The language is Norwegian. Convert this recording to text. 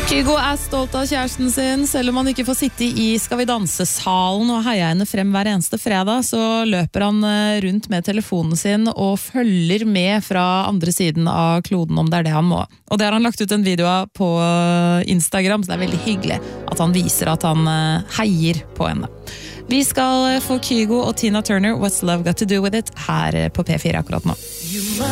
Kygo stolt av kjæresten sin. Selv om han ikke får sitte i Skal vi danse-salen og heie henne frem hver eneste fredag, så løper han rundt med telefonen sin og følger med fra andre siden av kloden om det det han må. Og det har han lagt ut en video av på Instagram, så det veldig hyggelig at han viser at han heier på henne. Vi skal få Kygo og Tina Turner, What's Love Got To Do With It, her på P4 akkurat nå.